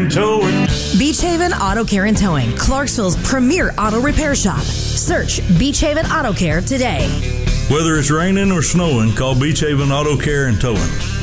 and Towing. Beach Haven Auto Care and Towing, Clarksville's premier auto repair shop. Search Beach Haven Auto Care today. Whether it's raining or snowing, call Beach Haven Auto Care and Towing.